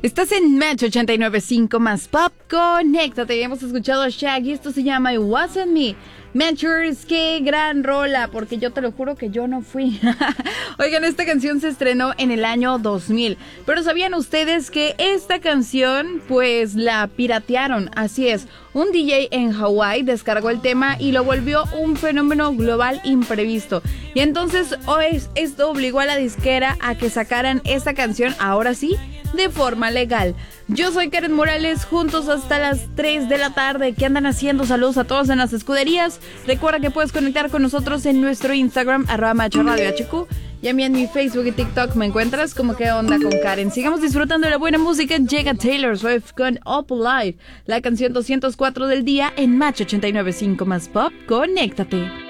Estás en Match 89.5 más Pop. Conéctate. Hemos escuchado a Shaggy. Esto se llama It Wasn't Me. Matchers, qué gran rola, porque yo te lo juro que yo no fui. Oigan, esta canción se estrenó en el año 2000. Pero ¿sabían ustedes que esta canción, pues, la piratearon? Así es, un DJ en Hawái descargó el tema y lo volvió un fenómeno global imprevisto. Y entonces esto obligó a la disquera a que sacaran esta canción, ahora sí, de forma legal. Yo soy Karen Morales, juntos hasta las 3 de la tarde. ¿Qué andan haciendo? Saludos a todos en las escuderías. Recuerda que puedes conectar con nosotros en nuestro Instagram, @MachRadioHQ. Y a mí en mi Facebook y TikTok me encuentras como ¿Qué onda con Karen? Sigamos disfrutando de la buena música. Llega Taylor Swift con Up Live, la canción 204 del día en Match 89.5 más Pop. Conéctate.